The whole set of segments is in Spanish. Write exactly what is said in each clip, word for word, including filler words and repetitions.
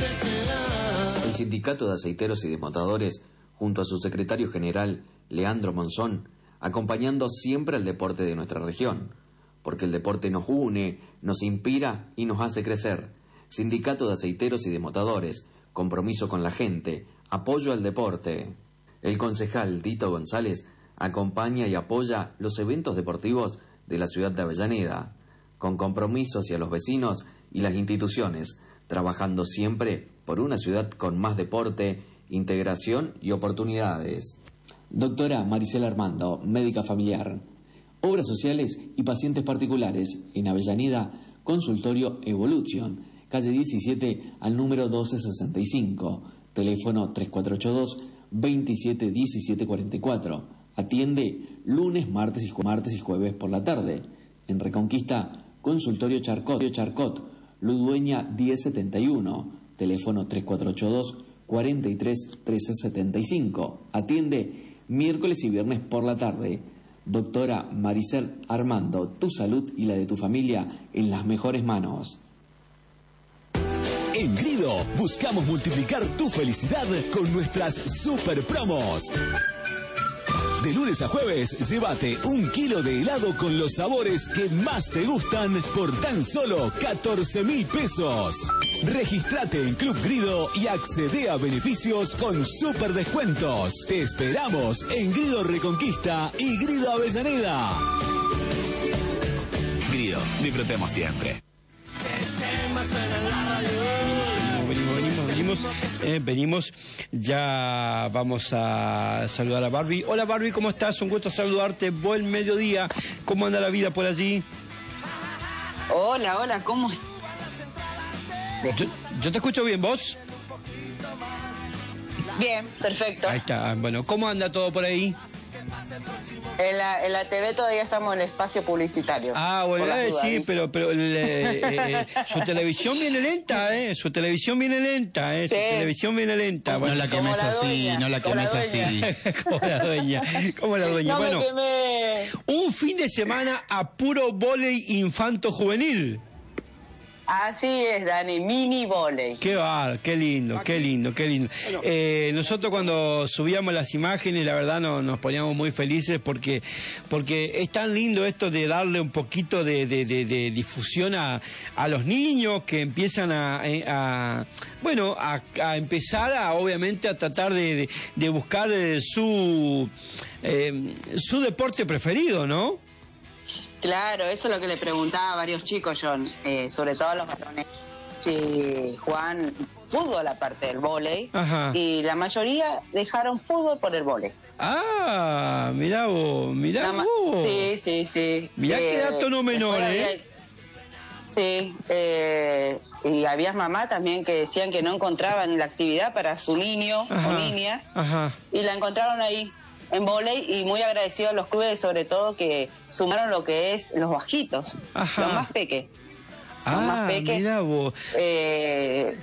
El Sindicato de Aceiteros y Desmotadores, junto a su secretario general, Leandro Monzón, acompañando siempre al deporte de nuestra región, porque el deporte nos une, nos inspira y nos hace crecer. Sindicato de Aceiteros y Desmotadores, compromiso con la gente, apoyo al deporte. El concejal Dito González acompaña y apoya los eventos deportivos de la ciudad de Avellaneda, con compromiso hacia los vecinos y las instituciones, trabajando siempre por una ciudad con más deporte, integración y oportunidades. Doctora Maricela Armando, médica familiar. Obras sociales y pacientes particulares en Avellaneda, consultorio Evolution, calle diecisiete al número doce sesenta y cinco, teléfono tres cuatro ocho dos, veintisiete diecisiete cuarenta y cuatro. Atiende lunes, martes y, martes y jueves por la tarde. En Reconquista, consultorio Charcot, Charcot, Ludueña diez setenta y uno, teléfono tres cuatro ocho dos, cuarenta y tres trece setenta y cinco. Atiende miércoles y viernes por la tarde. Doctora Maricel Armando, tu salud y la de tu familia en las mejores manos. En Grido buscamos multiplicar tu felicidad con nuestras super promos. De lunes a jueves, llévate un kilo de helado con los sabores que más te gustan por tan solo catorce mil pesos. Registrate en Club Grido y accede a beneficios con super descuentos. Te esperamos en Grido Reconquista y Grido Avellaneda. Grido, disfrutemos siempre. Venimos, venimos, venimos, eh, venimos, ya vamos a saludar a Barbie. Hola Barbie, ¿cómo estás? Un gusto saludarte, buen mediodía, ¿cómo anda la vida por allí? Hola, hola, ¿cómo estás? Yo, yo te escucho bien, ¿vos? Bien, perfecto. Ahí está, bueno, ¿cómo anda todo por ahí? En la, en la T V todavía estamos en el espacio publicitario. Ah, bueno, eh, sí, pero, pero eh, eh, su televisión viene lenta, ¿eh? Su televisión viene lenta, ¿eh? Su Sí. televisión viene lenta. Bueno, No la quemes la así, dueña, no la como la quemes así. como la dueña, como la dueña. No Bueno, me quemé. un fin de semana a puro vóley infanto juvenil. Así es, Dani, mini volei. Qué bar, qué lindo, qué lindo, qué lindo. Eh, nosotros cuando subíamos las imágenes, la verdad no, nos poníamos muy felices porque porque es tan lindo esto de darle un poquito de, de, de, de difusión a, a los niños que empiezan a, a bueno, a, a empezar a obviamente a tratar de, de, de buscar eh, su eh, su deporte preferido, ¿no? Claro, eso es lo que le preguntaba a varios chicos, John, eh, sobre todo a los varones, si juegan fútbol aparte del vóley, Ajá. y la mayoría dejaron fútbol por el vóley. Ah, mirá vos, mirá La ma- vos. Sí, sí, sí. Mirá qué dato no menor, después ¿eh? había- Sí, eh, y había mamás también que decían que no encontraban la actividad para su niño Ajá, o niña, ajá. y la encontraron ahí en vóley, y muy agradecido a los clubes, sobre todo que sumaron lo que es los bajitos, Ajá. los más peques. Los Ah, más peques, mirá vos. eh,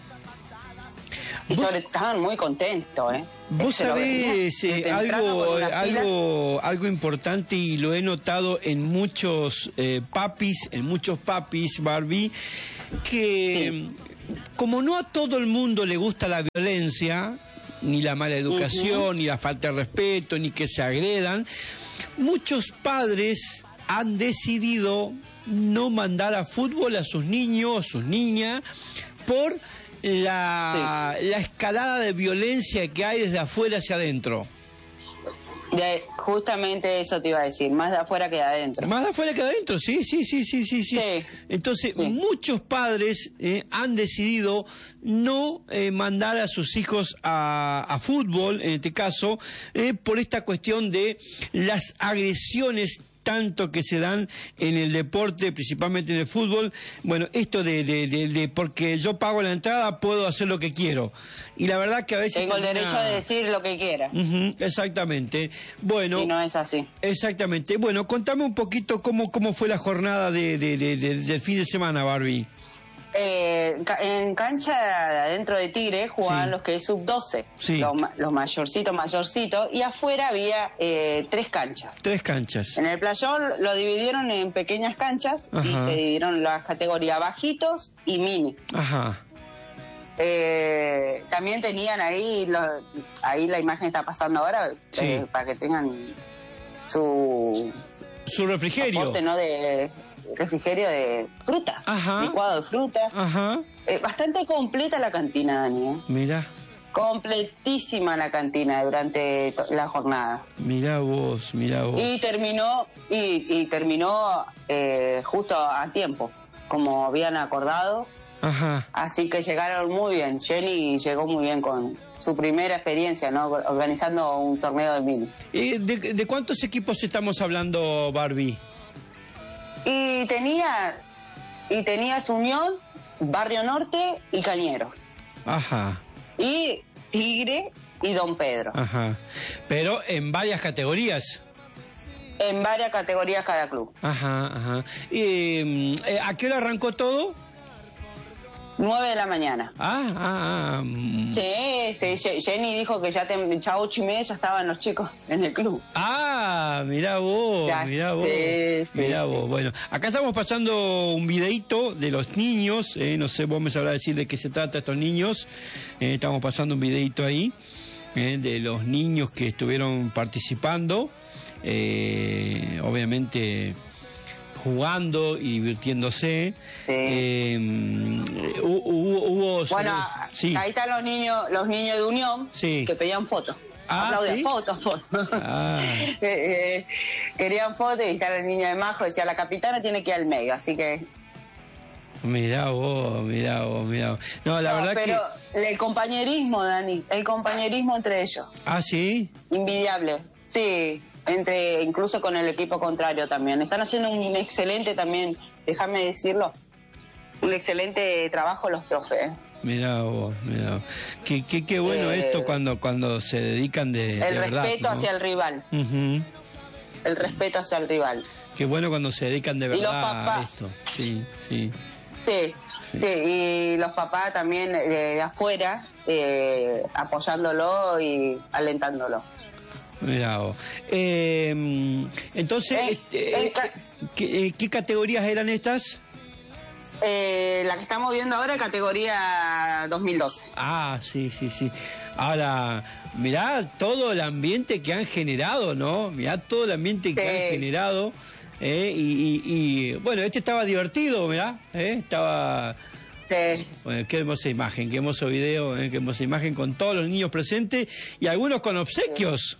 y Vos- sobre estaban muy contentos, ¿eh? Vos Se lo veía sabés de eh, temprano algo, con las pilas. algo, algo importante y lo he notado en muchos eh, papis, en muchos papis, Barbie, que como no a todo el mundo le gusta la violencia, ni la mala educación, ni la falta de respeto, ni que se agredan, muchos padres han decidido no mandar a fútbol a sus niños, sus niñas, por la, la escalada de violencia que hay desde afuera hacia adentro. De- justamente eso te iba a decir, más de afuera que de adentro. Más de afuera que de adentro, sí, sí, sí, sí, sí, sí. Sí. Entonces, Sí. muchos padres eh, han decidido no eh, mandar a sus hijos a, a fútbol, en este caso, eh, por esta cuestión de las agresiones tanto que se dan en el deporte, principalmente en el fútbol. Bueno, esto de, de, de, de porque yo pago la entrada, puedo hacer lo que quiero. Y la verdad que a veces... Tengo el termina- derecho de decir lo que quiera. Ujú, exactamente. Bueno... Y no es así. Exactamente. Bueno, contame un poquito cómo cómo fue la jornada de, de, de, de- del fin de semana, Barbie. Eh, ca- en cancha adentro de Tigre jugaban Sí. los que es sub doce, Sí. los, ma- los mayorcitos, mayorcitos, y afuera había eh, tres canchas. Tres canchas. En el playón lo dividieron en pequeñas canchas y Ajá. se dividieron las categorías bajitos y mini. Ajá. Eh, también tenían ahí, lo, ahí la imagen está pasando ahora, Sí. eh, para que tengan su Su refrigerio. aporte, ¿no? De refrigerio de fruta, Ajá. licuado de fruta. Ajá. Eh, bastante completa la cantina, Dani. ¿eh? Mirá, Completísima la cantina durante to- la jornada. mirá vos, mirá vos. Y terminó, y, y terminó eh, justo a tiempo, como habían acordado. Ajá. Así que llegaron muy bien. Jenny llegó muy bien con su primera experiencia, ¿no? Organizando un torneo de mini. Eh, ¿de, ¿De cuántos equipos estamos hablando, Barbie? Y tenía, y tenías Unión, Barrio Norte y Cañeros. Ajá, Y Tigre y Don Pedro. ajá. Pero en varias categorías. En varias categorías cada club. Ajá, ajá. Eh, eh, ¿A qué hora arrancó todo? nueve de la mañana. Ah, ah, ah. mm. Sí, sí, Ye- Jenny dijo que ya, te, ya ocho y media ya estaban los chicos en el club. Ah, mirá vos, Ya, mirá vos, sí, sí, mirá sí. vos. Bueno, acá estamos pasando un videíto de los niños, eh, no sé, vos me sabrás decir de qué se trata estos niños. Eh, estamos pasando un videíto ahí eh, de los niños que estuvieron participando, eh, obviamente jugando y divirtiéndose. Sí. Eh, hu- hubo, hubo sobre- Bueno, sí. ahí están los niños, los niños de Unión Sí. que pedían fotos. Ah, Aplaudían, ¿sí? fotos, fotos. Ah. Eh, eh, querían fotos y está el niño de Majo, decía la capitana tiene que ir al medio, así que... Mirá vos, mirá vos, mirá vos. No, la No, verdad pero que... el compañerismo, Dani, el compañerismo entre ellos, Ah, ¿sí? invidiable, sí, entre incluso con el equipo contrario también. Están haciendo un excelente también, déjame decirlo, un excelente trabajo los profes. ¿eh? Mirá vos, mirá vos. Qué, qué, qué bueno Eh, esto cuando, cuando se dedican de, El de verdad, respeto ¿no? hacia el rival, Ujú. el respeto hacia el rival. Qué bueno cuando se dedican de Y los verdad a papás. esto. Sí, sí. Sí, sí, y los papás también eh, de afuera eh, apoyándolo y alentándolo. Mirá vos. Eh, entonces, Eh, este, eh, ca- ¿qué, eh, ¿qué categorías eran estas? Eh, la que estamos viendo ahora es categoría dos mil doce. Ah, sí, sí, sí. Ahora, mirá todo el ambiente que han generado, ¿no? Mirá todo el ambiente que Sí. han generado. ¿eh? Y, y- y, bueno, este estaba divertido, mirá. ¿eh? Estaba... Sí. Bueno, qué hermosa imagen, qué hermoso video, ¿eh? Qué hermosa imagen con todos los niños presentes y algunos con obsequios.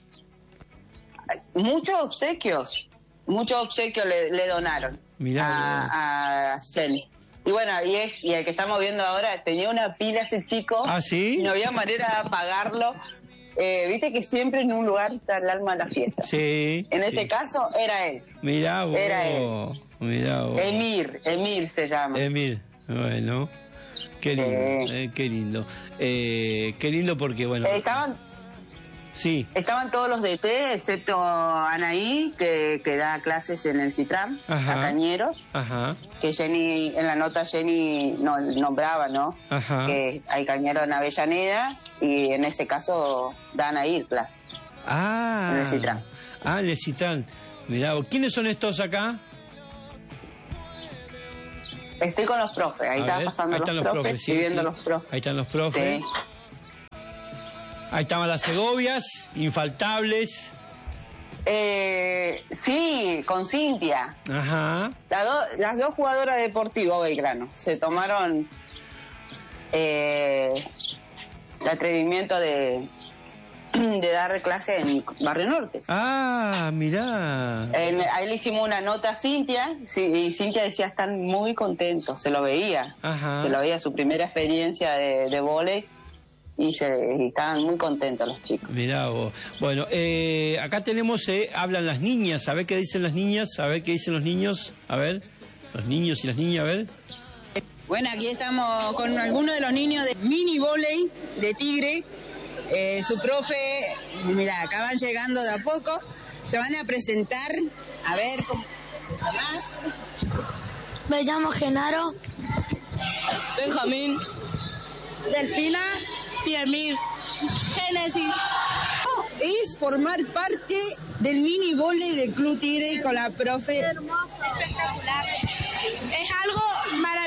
Muchos obsequios, muchos obsequios le, le donaron Mirá, a, a Jenny. Y bueno, y, es, y el que estamos viendo ahora tenía una pila ese chico. ¿Ah, sí? Y no había manera de apagarlo. Eh, Viste que siempre en un lugar está el alma de la fiesta. Sí. En este sí. caso era él. Mirá vos. era él. Mirá vos. Emir, Emir se llama. Emir, bueno. Qué lindo, Sí. eh, qué lindo. Eh, qué lindo porque, bueno. Eh, estaban Sí. estaban todos los D T, excepto Anaí, que, que da clases en el Citram, Ajá. a Cañeros, Ajá, que Jenny, en la nota Jenny no, nombraba, ¿no? ajá. Que hay Cañeros en Avellaneda y en ese caso dan ahí clases. Ah. En el Citran. Ah, en el Citran. Mirá vos. ¿Quiénes son estos acá? Estoy con los profes, ahí A están ver, pasando ahí los, están los profes, profes, sí, y viendo sí. los profes. Ahí están los profes. Sí. Ahí estaban las Segovias, infaltables. Eh, sí, con Cintia. Ajá. Las, do- las dos jugadoras de Deportivo Belgrano se tomaron eh, el atrevimiento de, de dar clase en Barrio Norte. Ah, mirá. En- ahí le hicimos una nota a Cintia, sí, y Cintia decía están muy contentos, se lo veía, Ajá. se lo veía su primera experiencia de, de vóley y, se, y estaban muy contentos los chicos. Mirá vos. Bueno, eh, acá tenemos, eh, hablan las niñas, a ver qué dicen las niñas, a ver qué dicen los niños, a ver, los niños y las niñas, a ver. Bueno, aquí estamos con algunos de los niños de mini volei de Tigre. Eh, su profe, mira, acaban llegando de a poco. Se van a presentar, a ver cómo te llamas. Me llamo Genaro. Benjamín. Delfina. Piemir. Génesis. Es formar parte del mini volei del Club Tigre con la profe. Hermoso. Espectacular. Es algo maravilloso.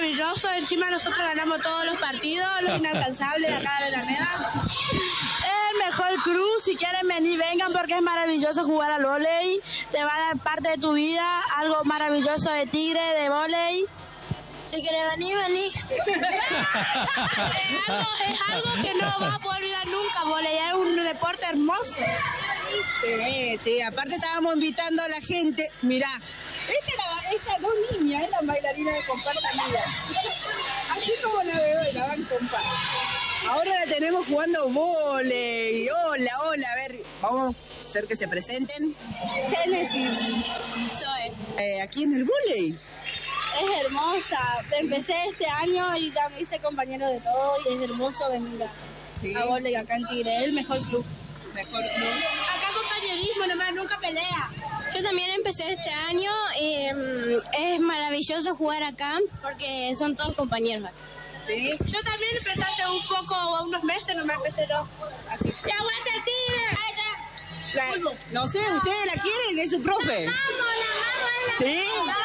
maravilloso. Encima nosotros ganamos todos los partidos, los inalcanzables de acá de Avellaneda. El mejor club, si quieren venir, vengan porque es maravilloso jugar al vóley. Te va a dar parte de tu vida, algo maravilloso de Tigre, de vóley. Si quieres venir, vení. es, algo, es algo que no va a poder olvidar nunca, vóley. Es un deporte hermoso. Sí, sí, aparte estábamos invitando a la gente. Mirá, esta era, estas dos niñas eran bailarinas de comparsa mía. Así como la veo y la van compa. Ahora la tenemos jugando vóley. Hola, hola, a ver, vamos a hacer que se presenten. Génesis. Soy. Eh, aquí en el vóley. Es hermosa. Empecé este año y ya me hice compañero de todo y es hermoso venir a, ¿Sí? a vóley acá en Tigre. Es el mejor club. Mejor club. Acá compañerismo, nomás nunca pelea. Yo también empecé este año y um, es maravilloso jugar acá porque son todos compañeros. ¿Sí? Yo también empecé hace un poco, unos meses, no me empecé yo. Así. ¡Se aguanta el Tigre! La, no sé, ¿ustedes la quieren? Es su profe. ¡La amo, la amo! ¿Sí?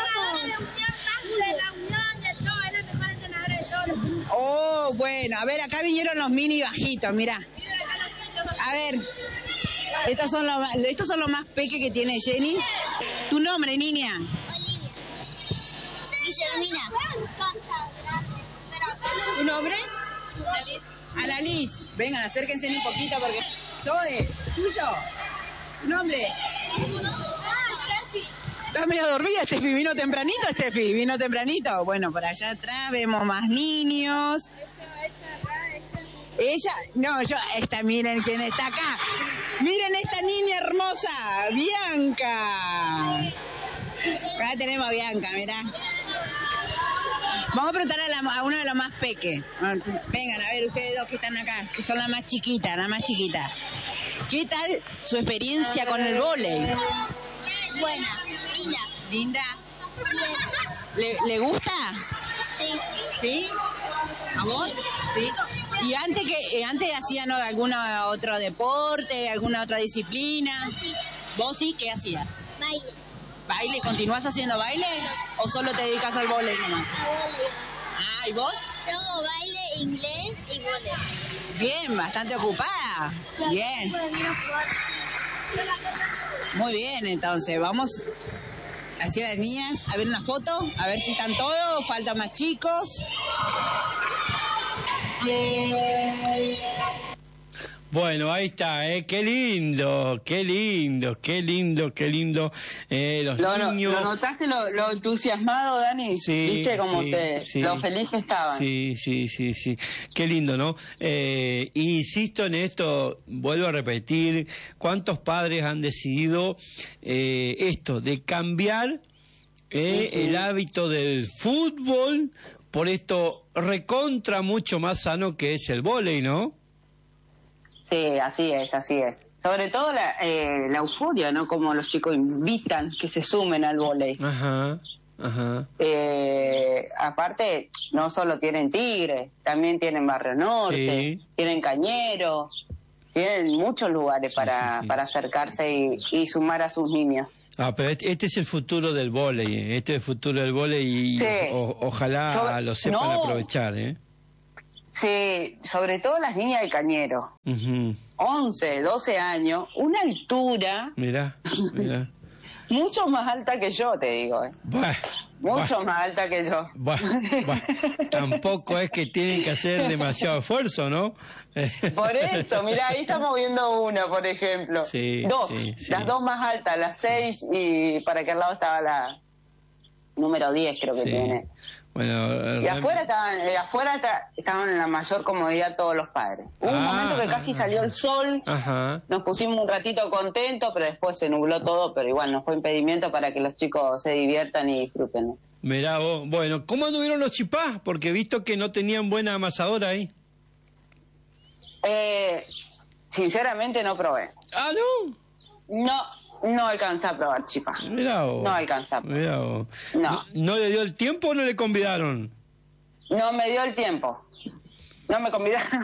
La unión de todo, es la mejor entrenadora de todos. Oh, bueno, a ver, acá vinieron los mini bajitos, mirá. A ver, estos son los, estos son los más peques que tiene Jenny. ¿Tu nombre, niña? Guillermina. ¿Tu nombre? Alalis. Vengan, acérquense un poquito porque... Zoe, ¿tuyo? ¿Tu nombre? ¿Estás medio dormida, Steffi? ¿Vino tempranito, Steffi? ¿Vino tempranito? Bueno, por allá atrás vemos más niños. Ella, no, yo, esta, miren quién está acá. Miren esta niña hermosa, Bianca. Acá tenemos a Bianca, mirá. Vamos a preguntar a, la, a uno de los más peques. Vengan, a ver, ustedes dos que están acá, que son la más chiquita, la más chiquita. ¿Qué tal su experiencia con el vóley? Buena, linda. ¿Linda? ¿Le, ¿Le gusta? Sí. ¿Sí? ¿A vos? Sí. ¿Y antes que eh, antes hacían algún otro deporte, alguna otra disciplina? Sí. ¿Vos sí? ¿Qué hacías? Baile. ¿Baile? ¿Continúas haciendo baile? ¿O solo te dedicas al vóley nomás? Ah, ¿y vos? Yo hago baile, inglés y vóley. Bien, bastante ocupada. Bien. Muy bien, entonces, vamos hacia las niñas a ver una foto, a ver si están todos, faltan más chicos. Bueno, ahí está, ¿eh? Qué lindo, qué lindo, qué lindo, qué lindo. Eh, los lo, niños... ¿Lo notaste lo, lo entusiasmado, Dani? Sí, ¿Viste cómo sí, se, sí. lo feliz que estaban? Sí, sí, sí, sí. Qué lindo, ¿no? Eh, insisto en esto, vuelvo a repetir, ¿cuántos padres han decidido eh, esto, de cambiar eh, uh-huh. el hábito del fútbol por esto recontra mucho más sano que es el vóley, ¿no? Sí, así es, así es. Sobre todo la, eh, la euforia, ¿no? Como los chicos invitan que se sumen al vóley. Ajá, ajá. Eh, aparte, no solo tienen Tigre, también tienen Barrio Norte, sí. tienen Cañeros, tienen muchos lugares sí, para, sí, sí. para acercarse y, y sumar a sus niños. Ah, pero este, este es el futuro del vóley, este es el futuro del vóley y sí. o, ojalá Sobre, lo sepan no. aprovechar, ¿eh? Sí, sobre todo las niñas de Cañero. Uh-huh. once, doce años, una altura... Mirá, mirá. mucho más alta que yo, te digo. ¿eh? Bah, mucho bah, más alta que yo. Bah, bah. Tampoco es que tienen que hacer demasiado esfuerzo, ¿no? Por eso, mirá, ahí estamos viendo una, por ejemplo. Sí, dos, sí, sí. las dos más altas, las seis y para aquel lado estaba la número diez, creo que sí. tiene. Bueno, y afuera estaban, eh, afuera ta, estaban en la mayor comodidad todos los padres. Hubo ah, un momento que casi ajá. salió el sol, ajá. nos pusimos un ratito contentos, pero después se nubló todo, pero igual no fue impedimento para que los chicos se diviertan y disfruten. ¿no? Mirá vos, bueno, ¿cómo anduvieron los chipás? Porque he visto que no tenían buena amasadora ahí. Eh, sinceramente no probé. Ah, ¿no? No. No alcanza a probar chipá. Mirá vos. No alcanza. Mirá vos. No. no. ¿No le dio el tiempo o no le convidaron? No me dio el tiempo. No me convidaron.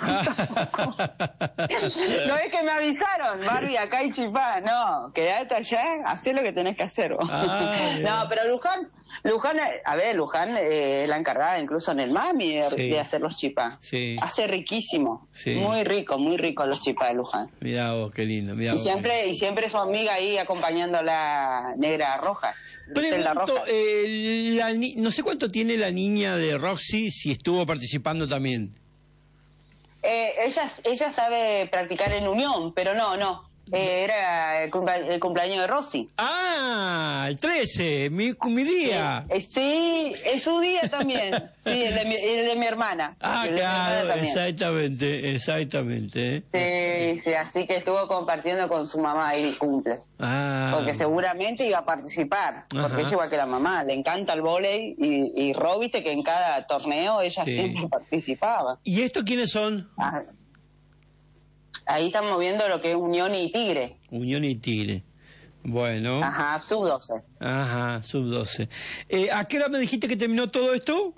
No es que me avisaron, Barbie, acá hay chipá. No, quedate allá, hacé lo que tenés que hacer vos. Ah, no, pero Luján, Luján, a ver, Luján eh, la encargada incluso en el Mami de, sí. de hacer los chipá. Sí. Hace riquísimo. Sí. Muy rico, muy rico los chipá de Luján. Mirá vos, qué lindo. Mirá y vos, siempre y siempre su amiga ahí acompañando la negra roja. Pregunto, eh, la, no sé cuánto tiene la niña de Roxy, si estuvo participando también. Eh, ella, ella sabe practicar en unión, pero no, no. Eh, era el, cumple, el cumpleaños de Rosy. Ah, el trece, mi, mi día. Sí, eh, sí, es su día también. Sí, el de mi, el de mi hermana. Ah, claro, exactamente, exactamente. ¿eh? Sí, sí, así que estuvo compartiendo con su mamá el cumple. Ah. Porque seguramente iba a participar, porque Ajá. ella igual que la mamá, le encanta el vóley y, y Ro, viste que en cada torneo ella sí. siempre participaba. ¿Y estos quiénes son? Ah. Ahí estamos viendo lo que es Unión y Tigre. Unión y Tigre. Bueno. Ajá, sub doce. Ajá, sub doce. Eh, ¿A qué hora me dijiste que terminó todo esto?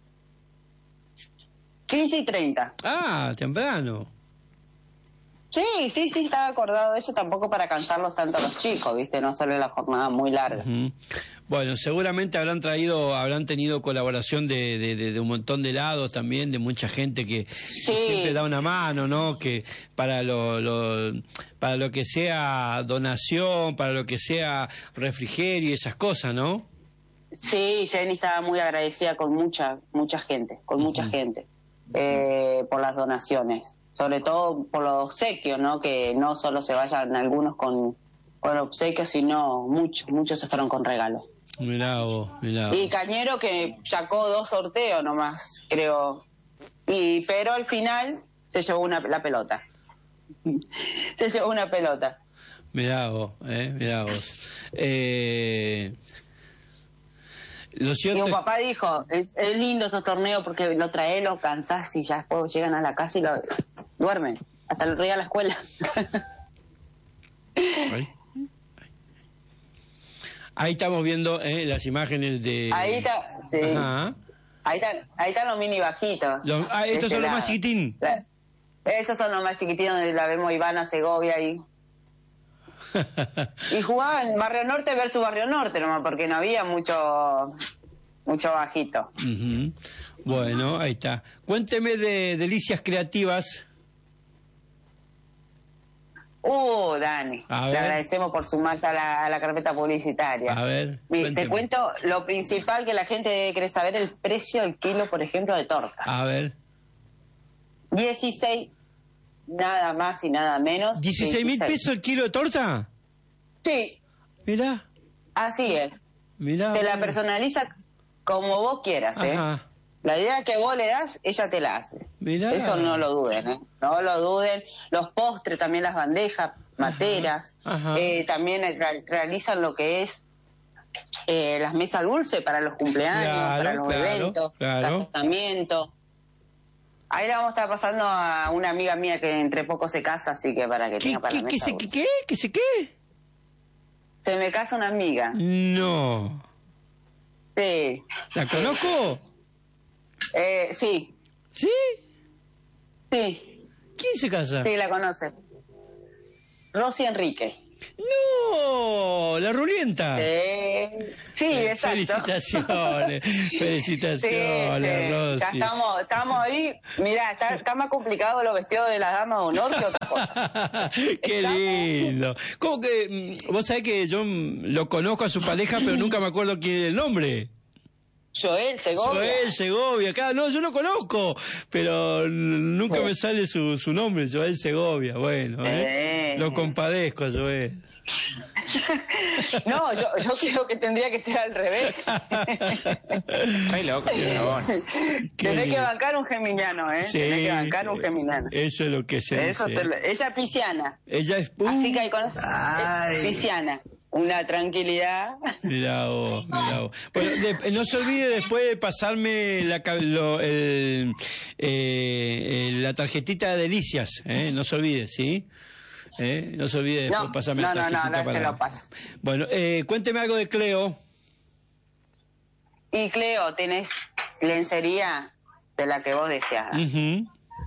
quince y treinta. Ah, temprano. Sí, sí, sí, estaba acordado de eso, tampoco para cansarlos tanto a los chicos, ¿viste? No solo la jornada muy larga. Uh-huh. Bueno, seguramente habrán traído, habrán tenido colaboración de, de, de, de un montón de lados también, de mucha gente que, sí. que siempre da una mano, ¿no? Que para lo, lo, para lo que sea donación, para lo que sea refrigerio y esas cosas, ¿no? Sí, Jenny estaba muy agradecida con mucha, mucha gente, con uh-huh. mucha gente, eh, por las donaciones. Sobre todo por los obsequios, ¿no? Que no solo se vayan algunos con, con obsequios, sino muchos, muchos se fueron con regalos. Mirá vos, mirá vos. Y Cañero que sacó dos sorteos nomás, creo. Y pero al final se llevó una la pelota. Se llevó una pelota. Mirá vos, eh, mirá vos. Eh... Lo cierto... Y un papá dijo, es, es lindo estos torneos porque lo traes, lo cansás y ya después llegan a la casa y lo duermen. Hasta el otro día a la escuela. Ahí, ahí estamos viendo eh, las imágenes de... Ahí está, sí. Ajá. Ahí están, ahí están los mini bajitos. Los, ah, estos son los más chiquitín. La, esos son los más chiquitinos donde la vemos Ivana Segovia ahí. Y jugaba en Barrio Norte versus Barrio Norte nomás, porque no había mucho mucho bajito. Uh-huh. Bueno, ahí está. Cuénteme de Delicias Creativas. Uh, Dani, le agradecemos por sumarse a la, a la carpeta publicitaria. A ver, Mira, te cuento lo principal que la gente quiere saber, el precio del kilo, por ejemplo, de torta. A ver. dieciséis Nada más y nada menos. ¿dieciséis mil pesos el kilo de torta? Sí. Mirá. Así es. Mirá. Te la personaliza como vos quieras, ¿eh? Ajá. La idea que vos le das, ella te la hace. Mirá. Eso no lo duden, ¿eh? No lo duden. Los postres, también las bandejas, materas. Ajá. Ajá. Eh, también re- realizan lo que es eh, las mesas dulces para los cumpleaños, claro, para los claro, eventos, claro. casamientos. Ahí la vamos a estar pasando a una amiga mía que entre poco se casa, así que para que tenga para ¿qué, la mesa ¿qué, dulce. ¿Qué? ¿Qué se qué? Se me casa una amiga. No. Sí. ¿La conozco? Eh, sí. ¿Sí? Sí. ¿Quién se casa? Sí, la conoce. Rosy Enrique. ¡No! ¡La Rulienta! Eh, sí, eh, exacto. Felicitaciones, felicitaciones, sí, sí. Rosy. Ya estamos, estamos ahí. Mirá, está, está más complicado los vestidos de las damas de honor que otra cosa. ¡Qué ¿Estamos? lindo! ¿Cómo que...? Vos sabés que yo lo conozco a su pareja, pero nunca me acuerdo quién es el nombre. Joel Segovia. Joel Segovia, claro, no, yo lo conozco, pero nunca sí. me sale su, su nombre, Joel Segovia, bueno, ¿eh? Eh. Lo compadezco a Joel. No, yo, yo creo que tendría que ser al revés. Ay, loco, tenés que bancar un geminiano, ¿eh? Sí, tenés que bancar un geminiano. Eso es lo que se eso dice. Te lo, ella es pisciana. Ella es... Uh, Así que ahí conoces. Es pisciana. Una tranquilidad. Mirá vos, mirá vos. Bueno, de, no se olvide después de pasarme la, lo, el, eh, la tarjetita de Delicias, ¿eh? No se olvide, ¿sí? ¿Eh? No se olvide después no, pasarme no, la tarjetita. No, no, no, para... se lo paso. Bueno, eh, cuénteme algo de Cleo. Y Cleo, tenés lencería de la que vos deseas. Uh-huh.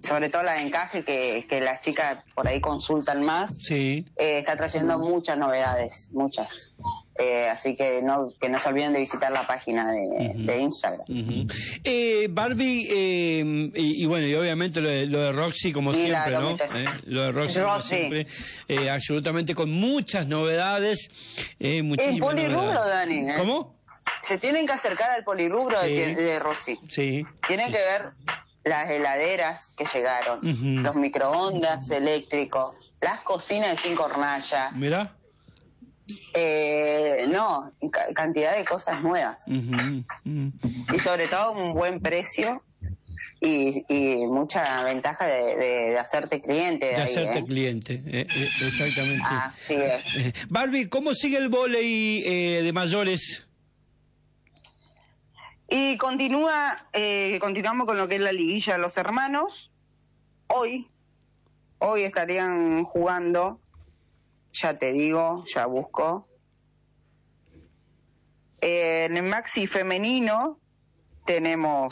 sobre todo la de encaje, que, que las chicas por ahí consultan más, sí. eh, está trayendo muchas novedades, muchas. Eh, así que no que no se olviden de visitar la página de, uh-huh. de Instagram. Uh-huh. eh, Barbie, eh, y, y bueno, y obviamente lo de, lo de Roxy, como y siempre, ¿no? Eh, lo de Roxy, como siempre, eh, absolutamente con muchas novedades. Eh, el polirrubro, Dani. ¿eh? ¿Cómo? Se tienen que acercar al polirrubro sí. de, de Roxy. Sí. Tienen sí. que ver las heladeras que llegaron, uh-huh. los microondas eléctricos, las cocinas de cinco hornallas. Mira. Eh, no, ca- cantidad de cosas nuevas. Uh-huh. Uh-huh. Y sobre todo un buen precio y, y mucha ventaja de, de, de hacerte cliente. De, de ahí, hacerte ¿eh? cliente, eh, eh, exactamente. Así es. Eh, Barbie, ¿cómo sigue el vóley eh, de mayores? Y continúa, eh, continuamos con lo que es la liguilla de los hermanos. Hoy, hoy estarían jugando, ya te digo, ya busco. Eh, en el maxi femenino tenemos,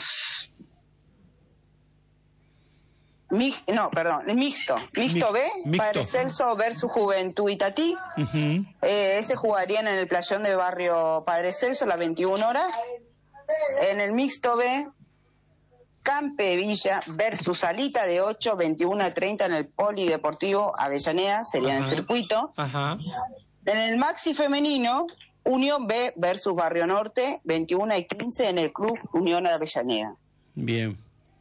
mi, no, perdón, mixto, mixto B, mixto. Padre Celso versus Juventud Itatí. Uh-huh. Eh, ese jugarían en el playón de barrio Padre Celso a las veintiuna horas. En el mixto B, Campe Villa versus Salita de ocho, veintiuno a treinta en el Polideportivo Avellaneda, sería en el circuito. Ajá. En el maxi femenino, Unión B versus Barrio Norte, veintiuno y quince en el Club Unión de Avellaneda. Bien.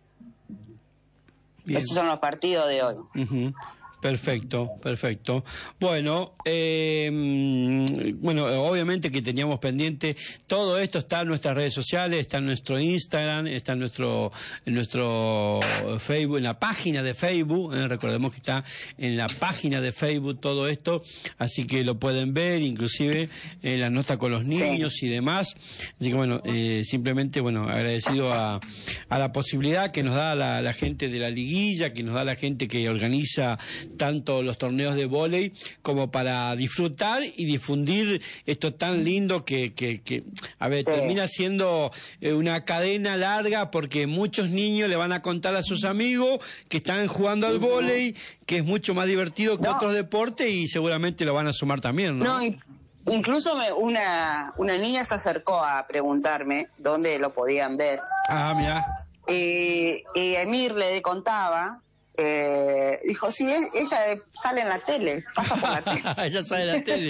Bien. Esos son los partidos de hoy. Uh-huh. Perfecto, perfecto. Bueno, eh, bueno, obviamente que teníamos pendiente, todo esto está en nuestras redes sociales, está en nuestro Instagram, está en nuestro, en nuestro Facebook, en la página de Facebook, eh, recordemos que está en la página de Facebook todo esto, así que lo pueden ver, inclusive eh, la nota con los niños sí. y demás. Así que bueno, eh, simplemente, bueno, agradecido a, a la posibilidad que nos da la, la gente de la liguilla, que nos da la gente que organiza tanto los torneos de vóley como para disfrutar y difundir esto tan lindo que, que, que a ver, sí. termina siendo una cadena larga porque muchos niños le van a contar a sus amigos que están jugando al vóley, que es mucho más divertido que no. otros deportes y seguramente lo van a sumar también, ¿no? No, incluso me, una, una niña se acercó a preguntarme dónde lo podían ver. Ah, mira. Y, y Emir le contaba... Eh, dijo, sí, ella sale en la tele, pasa por la tele. Ella sale en la tele.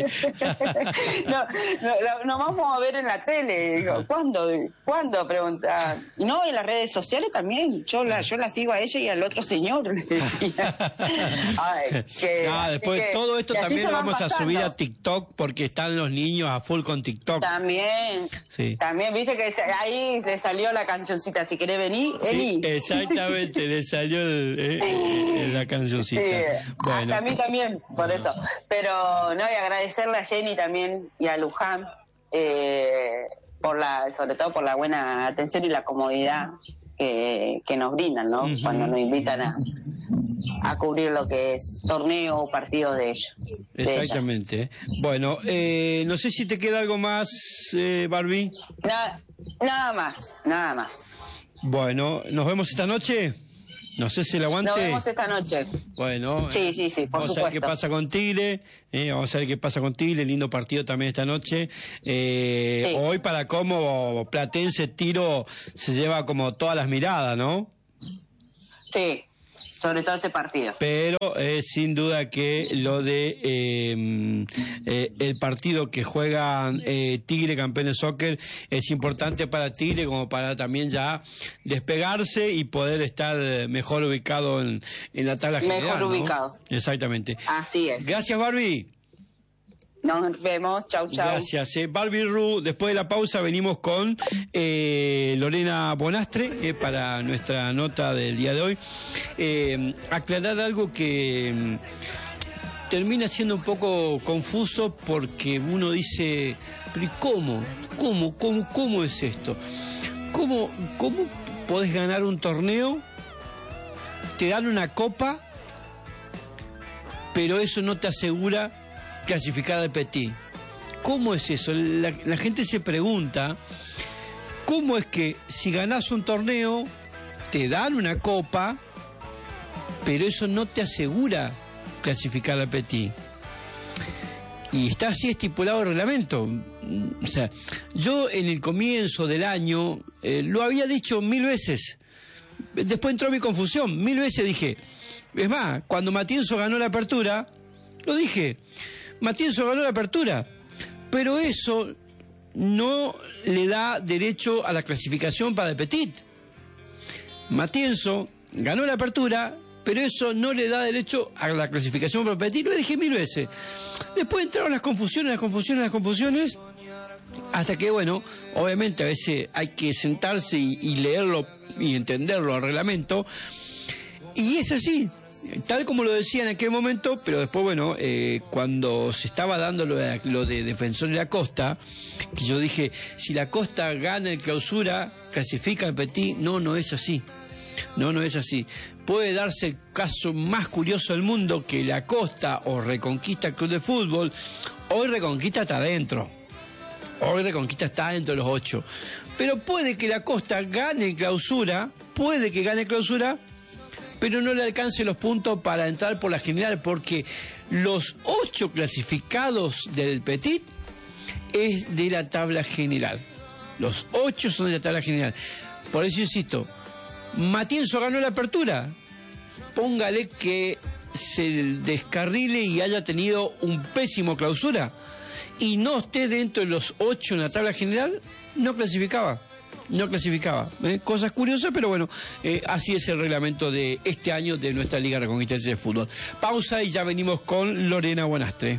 no, no, nos vamos a ver en la tele. Digo, ¿cuándo? ¿Cuándo? Preguntaba. Y no, en las redes sociales también. Yo la, yo la sigo a ella y al otro señor. Le decía. Ay, que, ah, después que, todo esto también lo vamos pasando. a subir a TikTok porque están los niños a full con TikTok. También. Sí. También, viste que ahí le salió la cancioncita. Si querés venir, sí, vení. Exactamente, le salió el... Eh, en la cancioncita. Sí, bueno. A mí también, por eso. Pero no, y agradecerle a Jenny también y a Luján, eh, por la, sobre todo por la buena atención y la comodidad que, que nos brindan, ¿no? Uh-huh. Cuando nos invitan a, a cubrir lo que es torneo o partido de ellos. Exactamente. De bueno, eh, no sé si te queda algo más, eh, Barbie. Nada, nada más, nada más. Bueno, ¿nos vemos esta noche? No sé si el aguante. Nos vemos esta noche. Bueno. Sí, sí, sí, por vamos supuesto. a ver qué pasa con Tigre. Eh, vamos a ver qué pasa con Tigre. Lindo partido también esta noche. Eh, sí. Hoy para cómo Platense Tiro se lleva como todas las miradas, ¿no? Sí. Sobre todo ese partido. Pero eh, sin duda que lo de eh, eh, el partido que juega eh, Tigre, campeón de soccer, es importante para Tigre como para también ya despegarse y poder estar mejor ubicado en, en la tabla general. Mejor ¿no? ubicado. Exactamente. Así es. Gracias, Barbie. Nos vemos, chau, chau. Gracias. Eh, Barbie Ru, después de la pausa venimos con eh, Lorena Bonastre eh, para nuestra nota del día de hoy. Eh, aclarar algo que eh, termina siendo un poco confuso porque uno dice, pero ¿cómo? ¿Cómo? ¿Cómo? ¿Cómo es esto? ¿Cómo, cómo podés ganar un torneo? Te dan una copa, pero eso no te asegura clasificada de Petit. ¿Cómo es eso? La, la gente se pregunta, ¿cómo es que si ganás un torneo, te dan una copa, pero eso no te asegura clasificar al Petit. Y está así estipulado el reglamento. O sea, yo en el comienzo del año eh, lo había dicho mil veces. Después entró mi confusión. Mil veces dije. Es más, cuando Matienzo ganó la apertura, lo dije. Matienzo ganó la apertura. Pero eso no le da derecho a la clasificación para el Petit. Matienzo ganó la apertura, pero eso no le da derecho a la clasificación para el Petit. Lo dije mil veces. Después entraron las confusiones, las confusiones, las confusiones, hasta que, bueno, obviamente a veces hay que sentarse y, y leerlo y entenderlo al reglamento, y es así, tal como lo decía en aquel momento, pero después, bueno, eh, cuando se estaba dando lo de, lo de Defensor de la Costa, que yo dije, si la Costa gana el Clausura, clasifica al Petit. No, no es así. No, no es así. Puede darse el caso más curioso del mundo, que la Costa o Reconquista Club de Fútbol, hoy Reconquista está adentro. Hoy Reconquista está dentro de los ocho. Pero puede que la Costa gane Clausura, puede que gane Clausura, pero no le alcance los puntos para entrar por la general, porque los ocho clasificados del Petit es de la tabla general. Los ocho son de la tabla general. Por eso insisto, Matienzo ganó la apertura. Póngale que se descarrile y haya tenido un pésimo Clausura y no esté dentro de los ocho en la tabla general, no clasificaba. No clasificaba. ¿eh? Cosas curiosas, pero bueno, eh, así es el reglamento de este año de nuestra Liga Reconquistense de Fútbol. Pausa y ya venimos con Lorena Buenastre.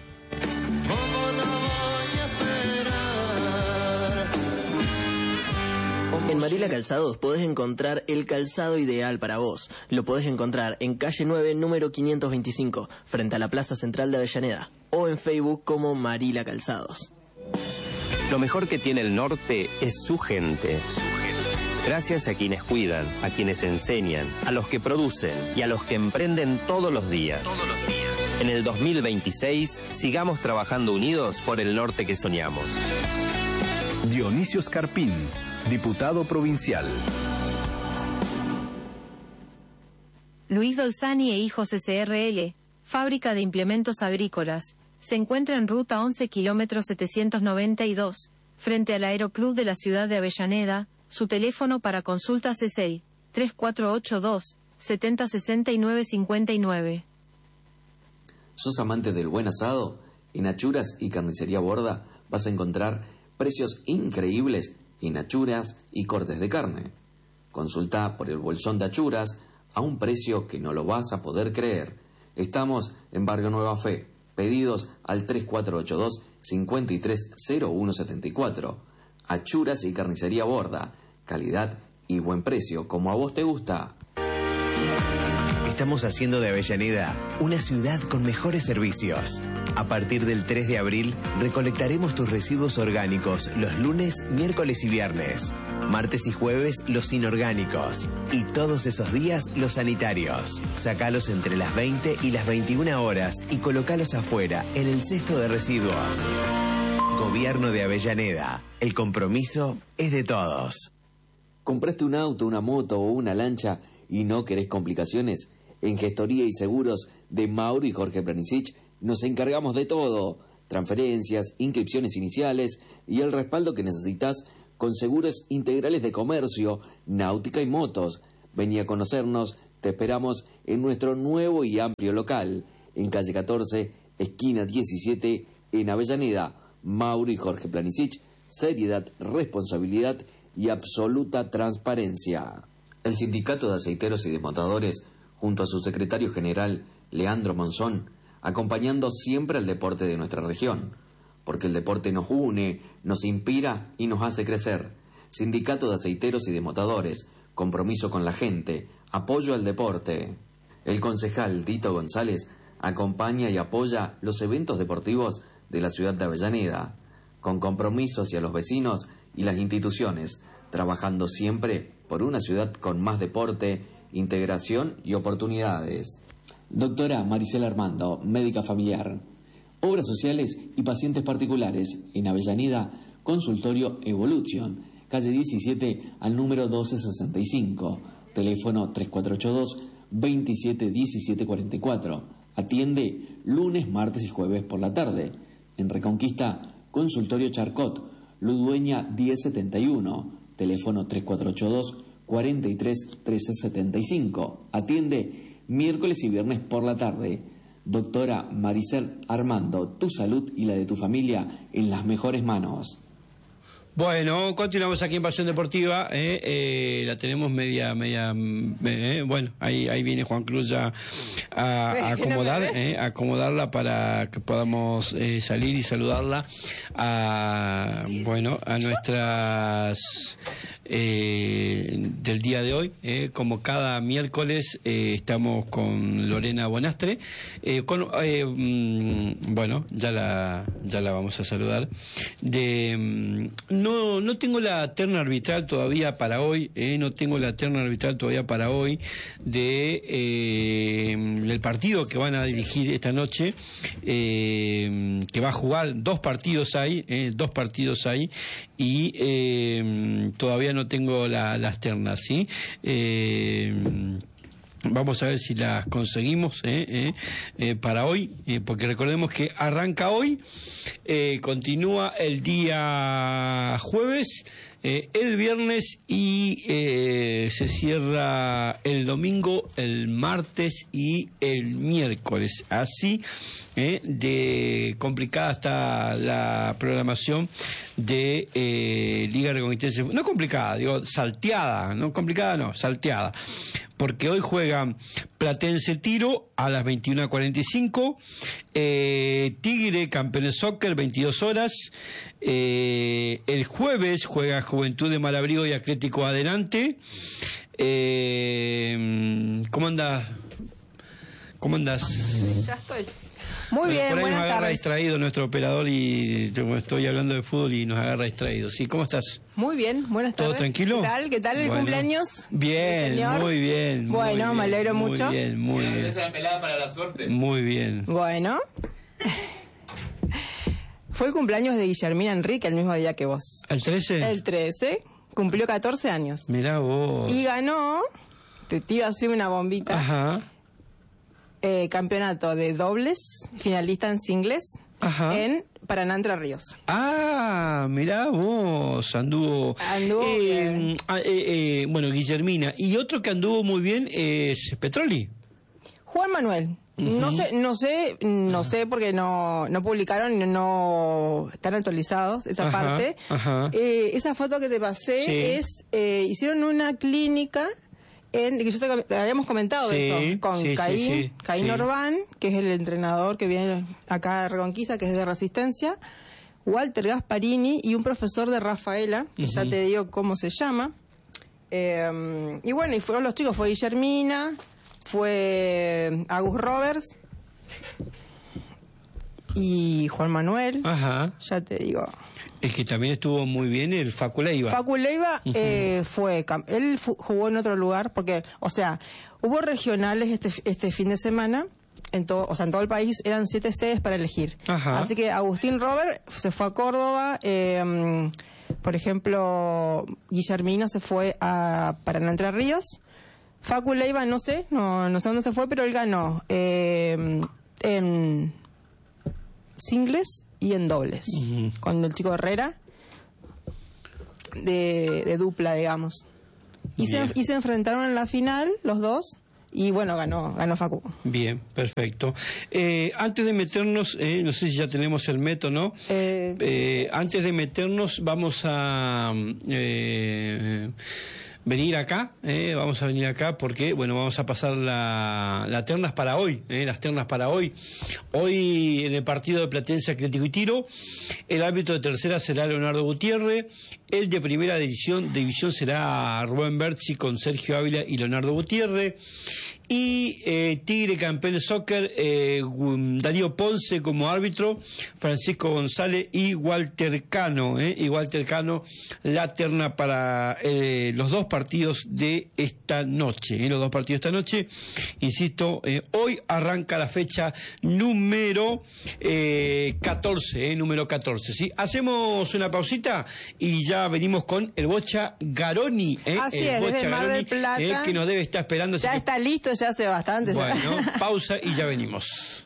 En Marila Calzados podés encontrar el calzado ideal para vos. Lo podés encontrar en calle nueve, número quinientos veinticinco, frente a la Plaza Central de Avellaneda, o en Facebook como Marila Calzados. Lo mejor que tiene el norte es su gente. Gracias a quienes cuidan, a quienes enseñan, a los que producen y a los que emprenden todos los días. Todos los días. En el dos mil veintiséis, sigamos trabajando unidos por el norte que soñamos. Dionisio Scarpín, diputado provincial. Luis Dolzani e Hijos S R L, fábrica de implementos agrícolas, se encuentra en ruta once kilómetros setecientos noventa y dos, frente al Aeroclub de la ciudad de Avellaneda. Su teléfono para consultas es el tres cuatro ocho dos, siete cero seis nueve cinco nueve. ¿Sos amante del buen asado? En Achuras y Carnicería Borda vas a encontrar precios increíbles en achuras y cortes de carne. Consulta por el bolsón de achuras a un precio que no lo vas a poder creer. Estamos en Barrio Nueva Fe. Pedidos al tres cuatro ocho dos, cinco tres cero uno siete cuatro. Achuras y Carnicería Borda. Calidad y buen precio, como a vos te gusta. Estamos haciendo de Avellaneda una ciudad con mejores servicios. A partir del tres de abril, recolectaremos tus residuos orgánicos los lunes, miércoles y viernes. Martes y jueves, los inorgánicos. Y todos esos días, los sanitarios. Sacalos entre las veinte y las veintiuna horas y colocalos afuera, en el cesto de residuos. Gobierno de Avellaneda. El compromiso es de todos. ¿Compraste un auto, una moto o una lancha y no querés complicaciones? En Gestoría y Seguros de Mauro y Jorge Planisic nos encargamos de todo. Transferencias, inscripciones iniciales y el respaldo que necesitas con seguros integrales de comercio, náutica y motos. Vení a conocernos, te esperamos en nuestro nuevo y amplio local, en calle catorce, esquina diecisiete, en Avellaneda. Mauro y Jorge Planisic, seriedad, responsabilidad y absoluta transparencia. El Sindicato de Aceiteros y Desmontadores, junto a su secretario general, Leandro Monzón, acompañando siempre al deporte de nuestra región, porque el deporte nos une, nos inspira y nos hace crecer. Sindicato de Aceiteros y Desmontadores, compromiso con la gente, apoyo al deporte. El concejal Dito González acompaña y apoya los eventos deportivos de la ciudad de Avellaneda, con compromiso hacia los vecinos y las instituciones, trabajando siempre por una ciudad con más deporte, integración y oportunidades. Doctora Maricela Armando, médica familiar. Obras sociales y pacientes particulares. En Avellaneda, consultorio Evolution, calle diecisiete al número doce sesenta y cinco. Teléfono tres cuatro ocho dos, veintisiete diecisiete cuarenta y cuatro. Atiende lunes, martes y jueves por la tarde. En Reconquista, Consultorio Charcot, Ludueña diez setenta y uno, teléfono tres cuatro ocho dos, cuarenta y tres, trece setenta y cinco. Atiende miércoles y viernes por la tarde. Doctora Maricel Armando, tu salud y la de tu familia en las mejores manos. Bueno, continuamos aquí en Pasión Deportiva, eh, eh, la tenemos media, media, eh, bueno, ahí, ahí viene Juan Cruz ya a, a acomodar, eh, a acomodarla para que podamos eh, salir y saludarla a, bueno, a nuestras eh, del día de hoy, eh, como cada miércoles eh, estamos con Lorena Bonastre, eh, con, eh, mm, bueno, ya la, ya la vamos a saludar, de mm, No, no tengo la terna arbitral todavía para hoy, eh, no tengo la terna arbitral todavía para hoy de eh, el partido que van a dirigir esta noche, eh, que va a jugar dos partidos ahí, eh, dos partidos ahí, y eh, todavía no tengo la, las ternas, ¿sí? Eh, Vamos a ver si las conseguimos eh, eh, eh, para hoy, eh, porque recordemos que arranca hoy, eh, continúa el día jueves, eh, el viernes y eh, se cierra el domingo, el martes y el miércoles. Así eh, de complicada está la programación de eh, Liga Reconquista. No complicada, digo salteada, no complicada, no, salteada. Porque hoy juegan Platense Tiro a las veintiuna cuarenta y cinco, eh, Tigre Campeones Soccer veintidós horas, eh, el jueves juega Juventud de Malabrigo y Atlético Adelante. Eh, ¿Cómo andas? ¿Cómo andas? Ya estoy. Muy bueno, bien, por ahí buenas nos agarra tardes. distraído nuestro operador y como estoy hablando de fútbol y nos agarra distraído. Sí, ¿cómo estás? Muy bien, buenas ¿Todo tardes. tranquilo? ¿Qué tal? ¿Qué tal el Bueno. cumpleaños? Bien, señor? muy bien. muy Bueno, bien, me alegro muy mucho. Bien, muy bien. Esa es pelada para la suerte. Muy bien. Bueno. Fue el cumpleaños de Guillermina Enrique el mismo día que vos. ¿El trece? El trece. Cumplió catorce años. Mirá vos. Y ganó, te tiro así una bombita, Ajá. eh, campeonato de dobles, finalista en singles, Ajá. en Paraná, Entre Ríos. Ah, mirá vos, anduvo... Anduvo eh, bien. ah, eh, eh, bueno, Guillermina. Y otro que anduvo muy bien es Petroli. Juan Manuel. No sé, no sé, no sé porque no, no publicaron, no, no están actualizados esa Ajá, parte. ajá. Eh, esa foto que te pasé Sí. es, eh, hicieron una clínica en, que yo te, te habíamos comentado Sí, eso, con sí, sí, Caín, sí, Caín sí. Orbán, que es el entrenador que viene acá a Reconquista, que es de Resistencia, Walter Gasparini y un profesor de Rafaela, que ya Ujú. te digo cómo se llama. Eh, y bueno, y fueron los chicos, fue Guillermina, fue Agus Roberts y Juan Manuel. Ajá. Ya te digo. Es que también estuvo muy bien el Facu Leiva. Facu Leiva Ujú. eh, fue, cam- él fu- jugó en otro lugar porque, o sea, hubo regionales este este fin de semana. En todo, o sea, en todo el país eran siete sedes para elegir. Ajá. Así que Agustín Robert se fue a Córdoba. Eh, por ejemplo, Guillermina se fue a Paraná, Entre Ríos. Facu Leiva, no sé, no, no sé dónde se fue, pero él ganó eh, en singles y en dobles. Ujú. Con el chico Herrera, de, de dupla, digamos. Y se, Bien. y se enfrentaron en la final, los dos, y bueno, ganó, ganó Facu. Bien, perfecto. Eh, antes de meternos, eh, no sé si ya tenemos el método, ¿no? Eh, Eh, antes de meternos, vamos a eh, venir acá, eh, vamos a venir acá porque, bueno, vamos a pasar la, las ternas para hoy, eh, las ternas para hoy. Hoy en el partido de Platense Atlético y Tiro, el árbitro de tercera será Leonardo Gutiérrez, el de primera división, división será Rubén Berzi con Sergio Ávila y Leonardo Gutiérrez. Y eh, Tigre Campeón de Soccer, eh, Darío Ponce como árbitro, Francisco González y Walter Cano, eh, y Walter Cano, la terna para eh, los dos partidos de esta noche, eh, los dos partidos de esta noche. Insisto, eh, hoy arranca la fecha número eh, catorce, eh, número catorce, ¿sí? Hacemos una pausita y ya venimos con el Bocha Garoni, eh, Así el es, Bocha desde Mar del Garoni, Plata. eh, que nos debe estar esperando. así Ya que está listo, ya hace bastante. Bueno, ya. pausa y ya venimos.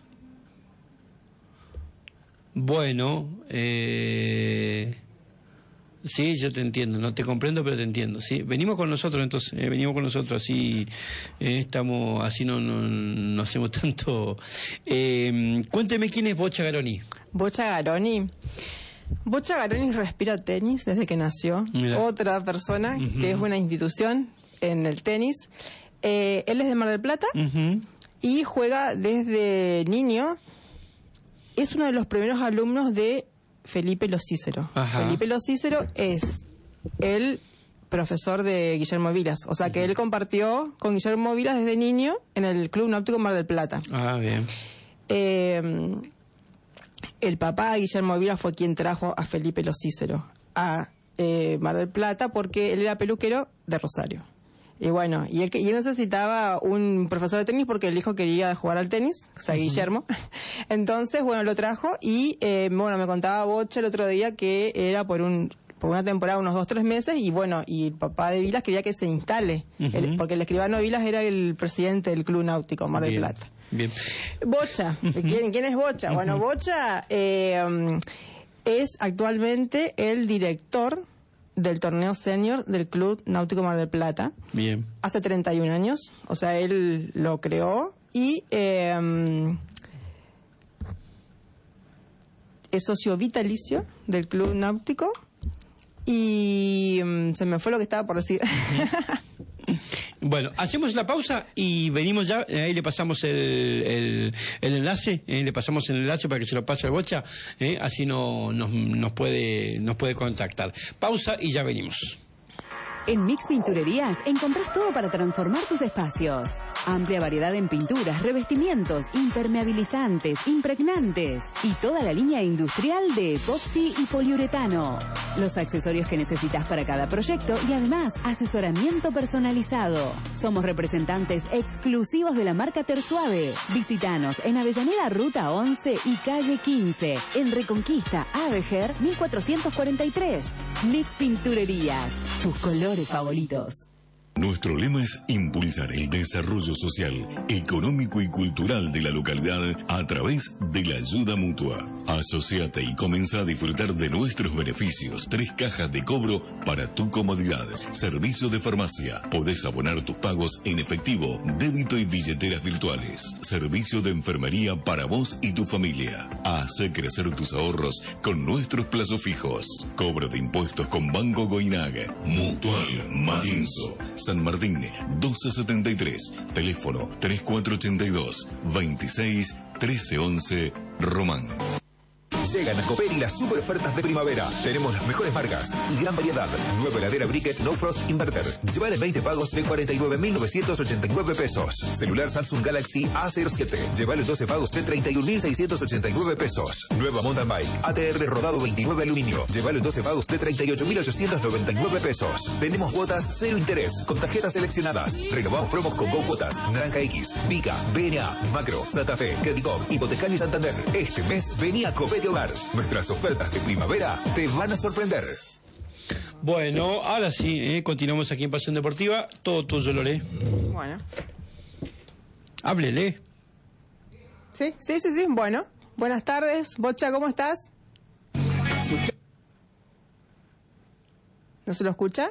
Bueno, eh... sí, yo te entiendo, no te comprendo, pero te entiendo. Sí, venimos con nosotros, entonces, eh, venimos con nosotros, así eh, estamos, así no, no, no hacemos tanto. Eh, cuénteme quién es Boccia Garoni. Boccia Garoni. Boccia Garoni respira tenis desde que nació. Mira. Otra persona uh-huh. que es una institución en el tenis. Eh, él es de Mar del Plata uh-huh. y juega desde niño. Es uno de los primeros alumnos de Felipe Lo Cícero. Ajá. Felipe Lo Cícero es el profesor de Guillermo Vilas. O sea, que él compartió con Guillermo Vilas desde niño en el Club Náutico Mar del Plata. Ah, bien. Eh, el papá de Guillermo Vilas fue quien trajo a Felipe Lo Cícero a eh, Mar del Plata porque él era peluquero de Rosario. Y bueno, y él, y él necesitaba un profesor de tenis porque el hijo quería jugar al tenis, o sea, uh-huh. Guillermo. Entonces, bueno, lo trajo y, eh, bueno, me contaba Boccia el otro día que era por un por una temporada, unos dos, tres meses, y bueno, y el papá de Vilas quería que se instale, uh-huh. el, porque el escribano Vilas era el presidente del Club Náutico Mar del Bien. Plata. Bien. Boccia, uh-huh. ¿quién, ¿quién es Boccia? Uh-huh. Bueno, Boccia eh, es actualmente el director del torneo senior del Club Náutico Mar del Plata. Bien. Hace treinta y un años, o sea, él lo creó y eh, es socio vitalicio del Club Náutico y um, se me fue lo que estaba por decir. Bueno, hacemos la pausa y venimos ya, ahí le pasamos el, el, el enlace, eh, le pasamos el enlace para que se lo pase al Boccia, eh, así no, nos, nos, puede, nos puede contactar. Pausa y ya venimos. En Mix Pinturerías encontrás todo para transformar tus espacios. Amplia variedad en pinturas, revestimientos, impermeabilizantes, impregnantes y toda la línea industrial de epoxi y poliuretano. Los accesorios que necesitas para cada proyecto y además asesoramiento personalizado. Somos representantes exclusivos de la marca Tersuave. Visítanos en Avellaneda Ruta once y Calle quince, en Reconquista Avejer mil cuatrocientos cuarenta y tres. Mix Pinturerías, tus colores favoritos. Nuestro lema es impulsar el desarrollo social, económico y cultural de la localidad a través de la ayuda mutua. Asociate y comienza a disfrutar de nuestros beneficios. Tres cajas de cobro para tu comodidad. Servicio de farmacia. Podés abonar tus pagos en efectivo, débito y billeteras virtuales. Servicio de enfermería para vos y tu familia. Hace crecer tus ahorros con nuestros plazos fijos. Cobro de impuestos con Banco Goinaga. Mutual Matienzo. San Martín, doce setenta y tres, teléfono tres cuatro ocho dos, veintiséis, trece once, Román. Llegan a Coperi las super ofertas de primavera. Tenemos las mejores marcas y gran variedad. Nueva heladera Briquet No Frost Inverter. Llevar en veinte pagos de cuarenta y nueve mil novecientos ochenta y nueve pesos. Celular Samsung Galaxy A cero siete. Llevar en doce pagos de treinta y un mil seiscientos ochenta y nueve pesos. Nueva mountain bike A T R rodado veintinueve aluminio. Llevar en doce pagos de treinta y ocho mil ochocientos noventa y nueve pesos. Tenemos cuotas cero interés con tarjetas seleccionadas. Renovamos promos con Go Cuotas, Naranja X, Vica, B N A, Macro, Santa Fe, Credicop, Hipotecario y Santander. Este mes venía a Coperi Hogar. Nuestras ofertas de primavera te van a sorprender. Bueno, ahora sí, eh, continuamos aquí en Pasión Deportiva. Todo tuyo, Lore. Bueno. Háblele. Sí, sí, sí, sí. Bueno, buenas tardes. Boccia, ¿cómo estás? ¿No se lo escucha?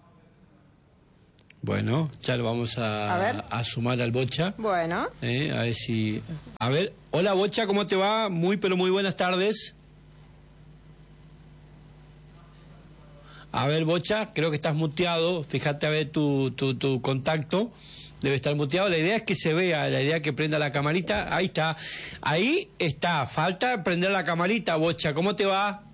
Bueno, ya lo vamos a, a, ver. a sumar al Boccia. Bueno. Eh, a ver si... A ver, hola Boccia, ¿cómo te va? Muy, pero muy buenas tardes. A ver, Boccia, creo que estás muteado. Fíjate a ver tu, tu, tu contacto. Debe estar muteado. La idea es que se vea, la idea es que prenda la camarita. Ahí está. Ahí está. Falta prender la camarita, Boccia. ¿Cómo te va?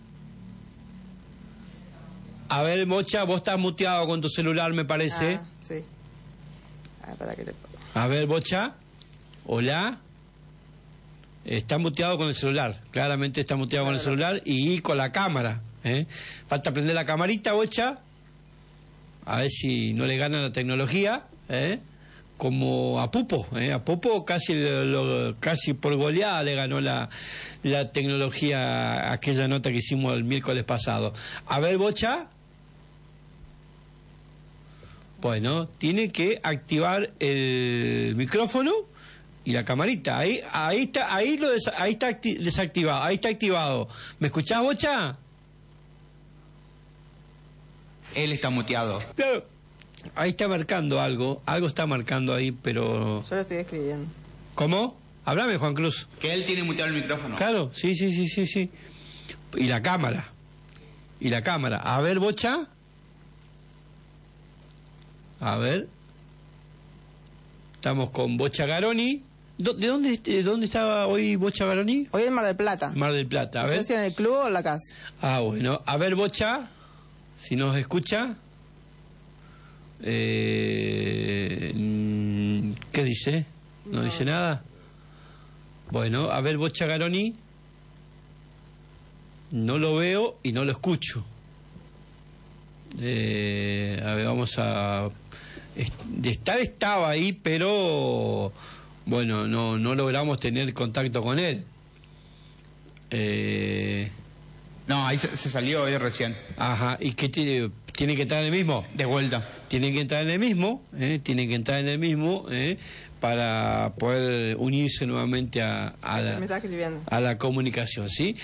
A ver, Boccia, vos estás muteado con tu celular, me parece. Ah, sí. Ah, para que le... A ver, Boccia. Hola. Está muteado con el celular. Claramente está muteado claro. con el celular y con la cámara. ¿eh? Falta prender la camarita, Boccia. A ver si no le gana la tecnología. ¿eh? Como a Pupo. ¿eh? A Pupo casi, lo, casi por goleada le ganó la, la tecnología, aquella nota que hicimos el miércoles pasado. A ver, Boccia. Bueno, tiene que activar el micrófono y la camarita. Ahí, ahí está, ahí lo des, ahí está acti desactivado, ahí está activado. ¿Me escuchás, Bocha? Él está muteado. Claro. Ahí está marcando algo, algo está marcando ahí, pero... Yo lo estoy escribiendo. ¿Cómo? Háblame, Juan Cruz. Que él tiene muteado el micrófono. Claro, sí, sí, sí, sí, sí. Y la cámara. Y la cámara. A ver, Bocha. A ver. Estamos con Bocha Garoni. ¿De dónde, de dónde estaba hoy Bocha Garoni? Hoy en Mar del Plata. Mar del Plata, a ver. No sé si en el club o en la casa. Ah, bueno. A ver, Bocha, si nos escucha. Eh, ¿Qué dice? ¿No, no dice nada? Bueno, a ver, Bocha Garoni. No lo veo y no lo escucho. Eh, a ver, vamos a... De estar estaba ahí, pero... Bueno, no, no logramos tener contacto con él. Eh... No, ahí se, se salió hoy recién. Ajá, ¿y qué tiene? ¿Tiene que entrar en el mismo? De vuelta. Tiene que entrar en el mismo, ¿eh? Tiene que entrar en el mismo, ¿eh? Para poder unirse nuevamente a, a, la, Me está escribiendo. a la comunicación, ¿sí?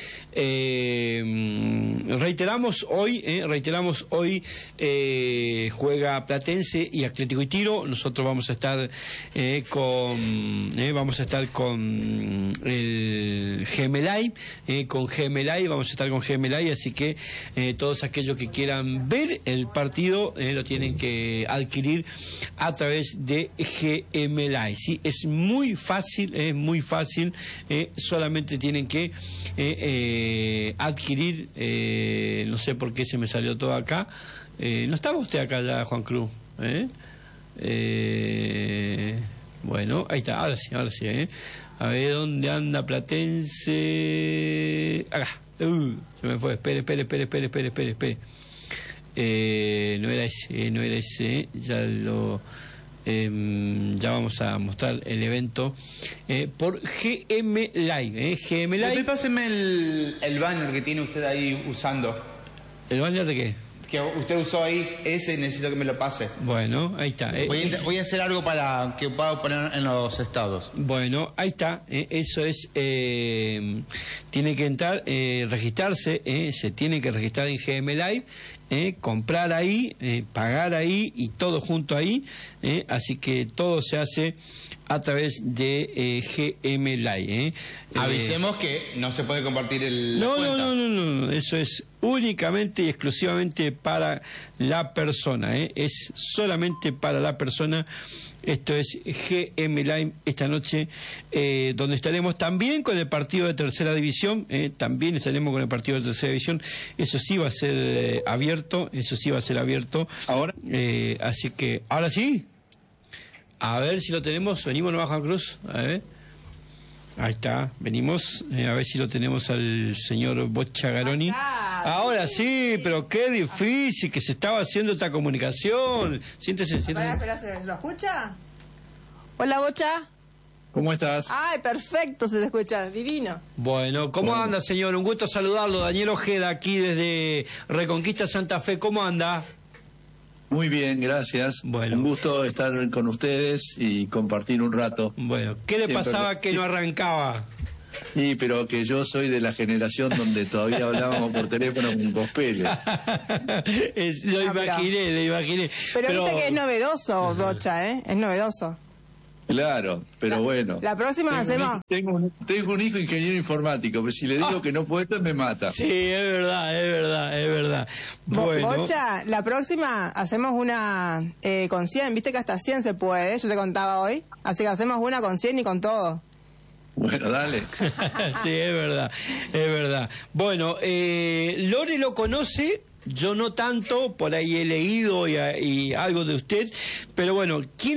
Eh, reiteramos hoy, eh, reiteramos hoy eh, juega Platense y Atlético y Tiro. Nosotros vamos a estar eh, con, eh, vamos a estar con el Gemelay, eh, con Gemelay, vamos a estar con Gemelay, así que eh, todos aquellos que quieran ver el partido eh, lo tienen que adquirir a través de Gemelay. Sí, es muy fácil, es muy fácil, eh, solamente tienen que eh, eh, adquirir, eh, no sé por qué se me salió todo acá, eh, no estaba usted acá ya, Juan Cruz, ¿eh? Eh, bueno, ahí está, ahora sí, ahora sí, ¿eh? A ver, ¿dónde anda Platense? Acá, uh, se me fue, espere, espere, espere, espere, espere, espere, espere. Eh, no era ese, no era ese, ya lo... Eh, ya vamos a mostrar el evento eh, por G M Live. Eh, G M Live. Páseme el, el banner que tiene usted ahí usando. ¿El banner de qué? Que usted usó ahí, ese necesito que me lo pase. Bueno, ahí está. Eh, voy, a, voy a hacer algo para que pueda poner en los estados. Bueno, ahí está. Eh, eso es. Eh, tiene que entrar, eh, registrarse. Eh, se tiene que registrar en G M Live. Eh, comprar ahí, eh, pagar ahí y todo junto ahí, eh, así que todo se hace a través de eh, G M Live. Eh. Avisemos eh, que no se puede compartir el no, la cuenta. No, no, no, no, eso es únicamente y exclusivamente para la persona, eh. Es solamente para la persona. Esto es G M Live esta noche, eh, donde estaremos también con el partido de tercera división, eh, también estaremos con el partido de tercera división, eso sí va a ser eh, abierto, eso sí va a ser abierto. Ahora, eh, así que, ahora sí, a ver si lo tenemos, venimos nomás, Juan Cruz, a ver. Ahí está, venimos, eh, a ver si lo tenemos al señor Bocha Garoni. Ahora sí, pero qué difícil que se estaba haciendo esta comunicación. Siéntese, siéntese. Espera, espera, ¿se lo escucha? Hola, Bocha. ¿Cómo estás? Ay, perfecto, se te escucha, divino. Bueno, ¿cómo bueno. anda, señor? Un gusto saludarlo. Daniel Ojeda, aquí desde Reconquista Santa Fe. ¿Cómo anda? Muy bien, gracias. Bueno. Un gusto estar con ustedes y compartir un rato. Bueno, ¿qué le Siempre pasaba lo... que no arrancaba? Sí, pero que yo soy de la generación donde todavía hablábamos por teléfono con Cospelio. es, lo ah, imaginé, lo imaginé. Pero, pero viste que es novedoso, Bocha, ¿eh? Es novedoso. Claro, pero la, bueno. La próxima tengo hacemos... Un, tengo, un, tengo un hijo ingeniero informático, pero si le digo oh. que no puedo, me mata. Sí, es verdad, es verdad, es verdad. Bueno. Bocha, la próxima hacemos una eh, con cien, viste que hasta cien se puede, yo te contaba hoy. Así que hacemos una con cien y con todo. Bueno, dale. Sí, es verdad, es verdad. Bueno, eh, Lore lo conoce... Yo no tanto, por ahí he leído y, y algo de usted, pero bueno, ¿quién